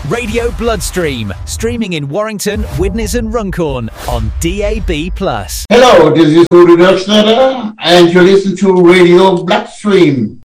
Radio Bloodstream, streaming in Warrington, Widnes and Runcorn on DAB+. Hello, this is Rudy Ducksnetter, and you listen to Radio Bloodstream.